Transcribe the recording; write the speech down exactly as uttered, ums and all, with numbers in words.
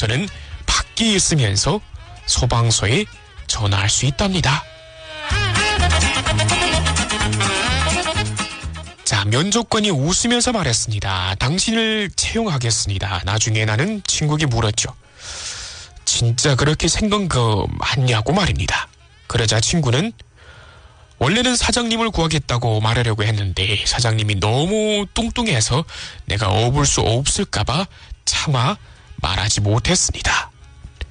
저는 밖에 있으면서 소방서에 전화할 수 있답니다. 자, 면접관이 웃으면서 말했습니다. 당신을 채용하겠습니다. 나중에 나는 친구에게 물었죠. 진짜 그렇게 생긴 거 맞냐고 말입니다. 그러자 친구는 원래는 사장님을 구하겠다고 말하려고 했는데 사장님이 너무 뚱뚱해서 내가 업을 수 없을까봐 차마 말하지 못했습니다.